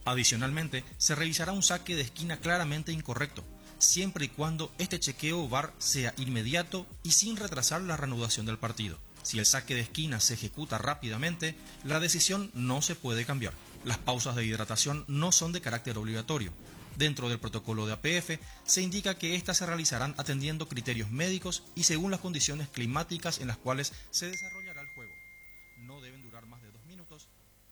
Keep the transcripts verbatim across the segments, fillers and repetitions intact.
Adicionalmente, se revisará un saque de esquina claramente incorrecto, siempre y cuando este chequeo V A R sea inmediato y sin retrasar la reanudación del partido. Si el saque de esquina se ejecuta rápidamente, la decisión no se puede cambiar. Las pausas de hidratación no son de carácter obligatorio. Dentro del protocolo de A P F se indica que éstas se realizarán atendiendo criterios médicos y según las condiciones climáticas en las cuales se desarrollará el juego. No deben durar más de dos minutos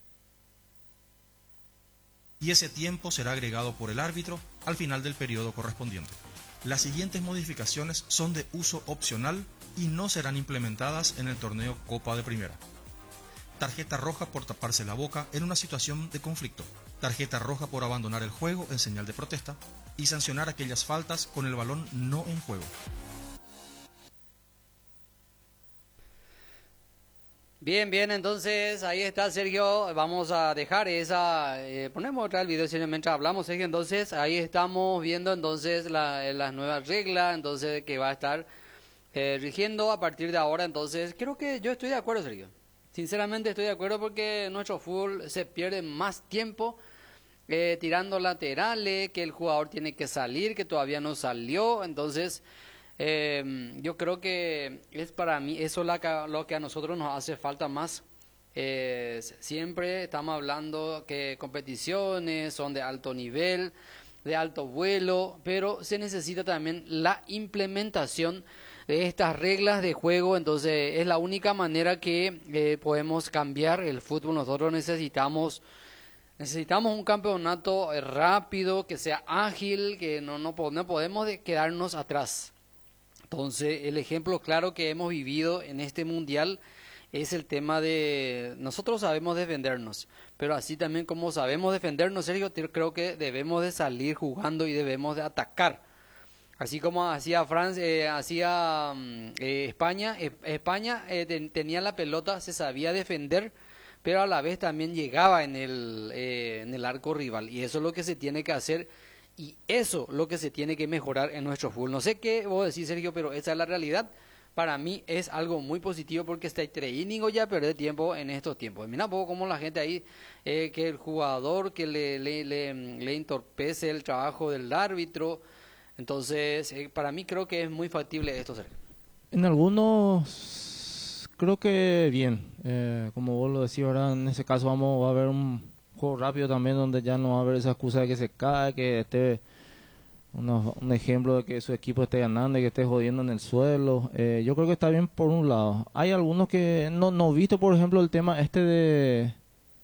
y ese tiempo será agregado por el árbitro al final del periodo correspondiente. Las siguientes modificaciones son de uso opcional y no serán implementadas en el torneo Copa de Primera. Tarjeta roja por taparse la boca en una situación de conflicto. Tarjeta roja por abandonar el juego en señal de protesta. Y sancionar aquellas faltas con el balón no en juego. Bien, bien, entonces ahí está Sergio, vamos a dejar esa, eh, ponemos otra el video mientras hablamos, Sergio, entonces ahí estamos viendo entonces la, las nuevas reglas, entonces que va a estar eh, rigiendo a partir de ahora, entonces creo que yo estoy de acuerdo, Sergio, sinceramente estoy de acuerdo porque nuestro fútbol se pierde más tiempo eh, tirando laterales, que el jugador tiene que salir, que todavía no salió, entonces... Eh, yo creo que es para mí eso la que, lo que a nosotros nos hace falta más. Eh, siempre estamos hablando que competiciones son de alto nivel, de alto vuelo, pero se necesita también la implementación de estas reglas de juego. Entonces es la única manera que eh, podemos cambiar el fútbol. Nosotros necesitamos... Necesitamos un campeonato rápido, que sea ágil, que no, no, no podemos quedarnos atrás. Entonces, el ejemplo claro que hemos vivido en este mundial es el tema de... Nosotros sabemos defendernos, pero así también como sabemos defendernos, Sergio, creo que debemos de salir jugando y debemos de atacar. Así como hacía Francia, eh, hacía eh, España, eh, España eh, ten, tenía la pelota, se sabía defender, pero a la vez también llegaba en el, eh, en el arco rival. Y eso es lo que se tiene que hacer. Y eso es lo que se tiene que mejorar en nuestro fútbol. No sé qué vos decís, Sergio, pero esa es la realidad. Para mí es algo muy positivo porque está training ya perder tiempo en estos tiempos. Mira un poco cómo la gente ahí, eh, que el jugador que le, le, le, le entorpece el trabajo del árbitro. Entonces, eh, para mí creo que es muy factible esto, Sergio. En algunos, creo que bien. Eh, como vos lo decís, ahora en ese caso vamos a haber un... juego rápido también donde ya no va a haber esa excusa de que se cae, que esté uno, un ejemplo de que su equipo esté ganando y que esté jodiendo en el suelo. Eh, yo creo que está bien por un lado. Hay algunos que no no he visto, por ejemplo, el tema este de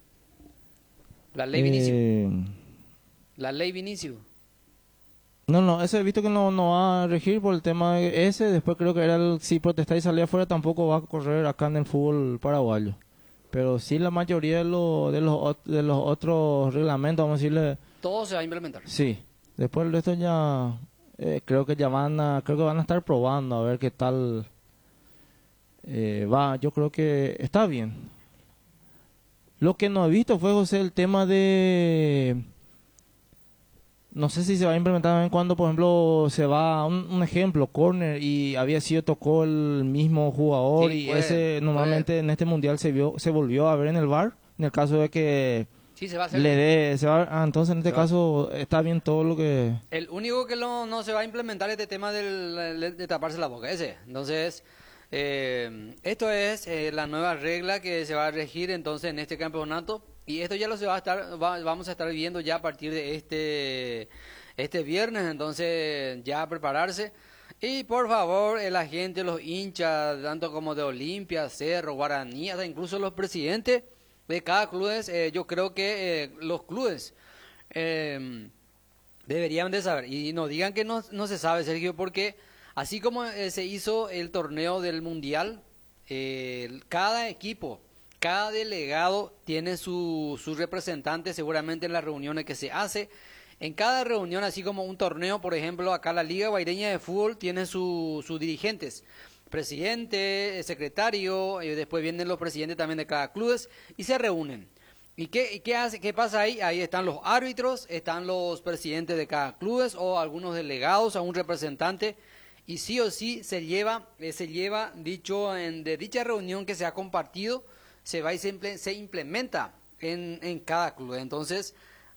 la ley eh, Vinicio. La ley Vinicio. No, no, ese he visto que no, no va a regir por el tema de ese. Después creo que era el si protestar y salir afuera tampoco va a correr acá en el fútbol paraguayo. Pero sí la mayoría de, lo, de, los, de los otros reglamentos, vamos a decirle... Todo se va a implementar. Sí. Después el resto ya... Eh, creo que ya van a... Creo que van a estar probando a ver qué tal... Eh, va, yo creo que está bien. Lo que no he visto fue, José, el tema de... No sé si se va a implementar también cuando, por ejemplo, se va, un, un ejemplo, corner, y había sido tocó el mismo jugador, sí, y puede, ese normalmente puede. En este mundial se vio se volvió a ver en el V A R, en el caso de que sí, se va a hacer le dé, se va, ah, entonces en este caso está bien todo lo que... El único que no, no se va a implementar es este tema del, de taparse la boca, ese. Entonces, eh, esto es eh, la nueva regla que se va a regir entonces en este campeonato. Y esto ya lo se va a estar, va, vamos a estar viendo ya a partir de este, este viernes, entonces ya a prepararse. Y por favor, la gente, los hinchas, tanto como de Olimpia, Cerro, Guaraní, hasta incluso los presidentes de cada club, eh, yo creo que eh, los clubes eh, deberían de saber. Y no digan que no, no se sabe, Sergio, porque así como eh, se hizo el torneo del Mundial, eh, cada equipo... Cada delegado tiene su, su representante seguramente en las reuniones que se hace. En cada reunión, así como un torneo, por ejemplo, acá la Liga Guaireña de Fútbol tiene sus su dirigentes. Presidente, secretario, y después vienen los presidentes también de cada club y se reúnen. ¿Y qué, qué, hace, qué pasa ahí? Ahí están los árbitros, están los presidentes de cada club o algunos delegados a un representante. Y sí o sí se lleva, eh, se lleva dicho en, de dicha reunión que se ha compartido, se va y se, se implementa en, en cada club. Entonces,